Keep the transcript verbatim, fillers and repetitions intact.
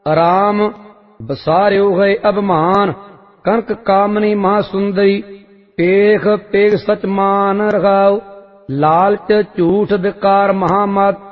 आराम बसार्यो है अभिमान, कनक कामनी महासुंदरी, पेख पेख सच मान रखाओ, लालच झूठ विकार महामत,